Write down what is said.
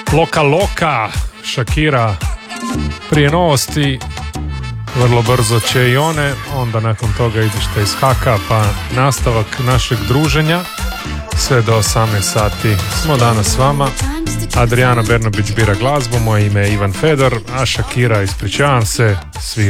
Loka Loka, Shakira. Prije novosti, vrlo brzo će i one, onda nakon toga izvještaj iz Haka, pa nastavak našeg druženja. Sve do 18 sati smo danas s vama. Adriana Bernobić bira glazbu, moje ime je Ivan Fedor, a Shakira, ispričavam se, svira